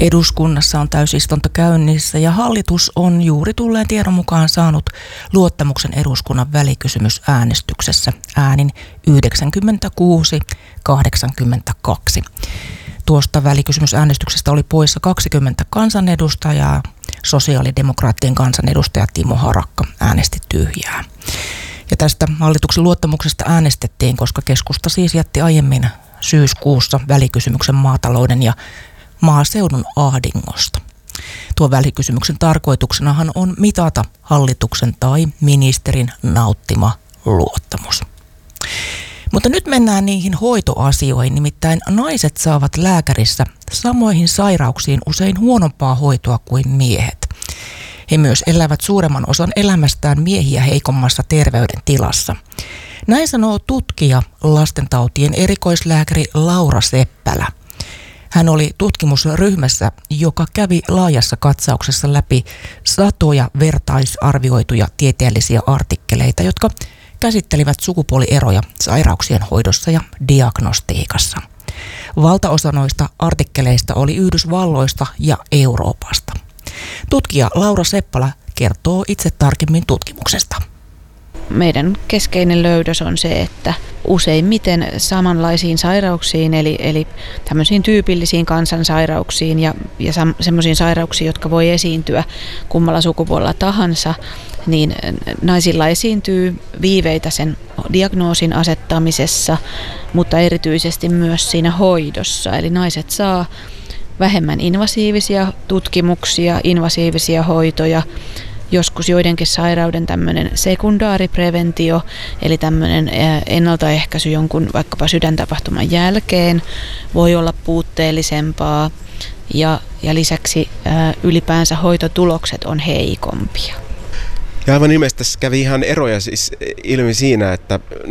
Eduskunnassa on täysistunto käynnissä ja hallitus on juuri tulleen tiedon mukaan saanut luottamuksen eduskunnan välikysymysäänestyksessä äänin 96-82. Tuosta välikysymysäänestyksestä oli poissa 20 kansanedustajaa. Sosiaalidemokraattien kansanedustaja Timo Harakka äänesti tyhjää. Ja tästä hallituksen luottamuksesta äänestettiin, koska keskusta siis jätti aiemmin syyskuussa välikysymyksen maatalouden ja maaseudun ahdingosta. Tuon välikysymyksen tarkoituksenahan on mitata hallituksen tai ministerin nauttima luottamus. Mutta nyt mennään niihin hoitoasioihin, nimittäin naiset saavat lääkärissä samoihin sairauksiin usein huonompaa hoitoa kuin miehet. He myös elävät suuremman osan elämästään miehiä heikommassa terveydentilassa. Näin sanoo tutkija, lastentautien erikoislääkäri Laura Seppälä. Hän oli tutkimusryhmässä, joka kävi laajassa katsauksessa läpi satoja vertaisarvioituja tieteellisiä artikkeleita, jotka käsittelivät sukupuolieroja sairauksien hoidossa ja diagnostiikassa. Valtaosa noista artikkeleista oli Yhdysvalloista ja Euroopasta. Tutkija Laura Seppälä kertoo itse tarkemmin tutkimuksesta. Meidän keskeinen löydös on se, että useimmiten samanlaisiin sairauksiin, eli tämmöisiin tyypillisiin kansansairauksiin ja semmoisiin sairauksiin, jotka voi esiintyä kummalla sukupuolella tahansa, niin naisilla esiintyy viiveitä sen diagnoosin asettamisessa, mutta erityisesti myös siinä hoidossa. Eli naiset saa vähemmän invasiivisia tutkimuksia, invasiivisia hoitoja, joskus joidenkin sairauden tämmöinen sekundaaripreventio, eli tämmöinen ennaltaehkäisy jonkun vaikkapa sydäntapahtuman jälkeen voi olla puutteellisempaa ja lisäksi ylipäänsä hoitotulokset on heikompia. Ja aivan ilmeisesti tässä kävi ihan eroja siis ilmi siinä, että